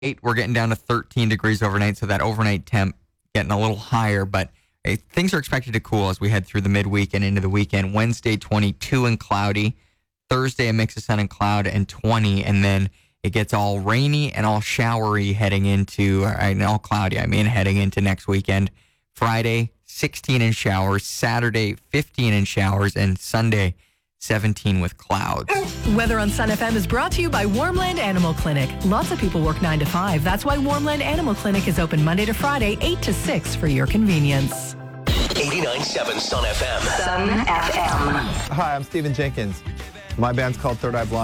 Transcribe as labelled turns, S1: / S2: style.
S1: We're getting down to 13 degrees overnight, so that overnight temp getting a little higher, but things are expected to cool as we head through the midweek and into the weekend. Wednesday, 22 and cloudy. Thursday, a mix of sun and cloud and 20, and then it gets all rainy and all showery heading into, and all cloudy, heading into next weekend. Friday, 16 in showers. Saturday, 15 in showers, and Sunday, 17 with clouds.
S2: Weather on Sun FM is brought to you by Warmland Animal Clinic. Lots of people work 9 to 5. That's why Warmland Animal Clinic is open Monday to Friday, 8 to 6 for your convenience.
S3: 89.7 Sun FM.
S4: Sun FM.
S5: Hi, I'm Stephen Jenkins. My band's called Third Eye Blind.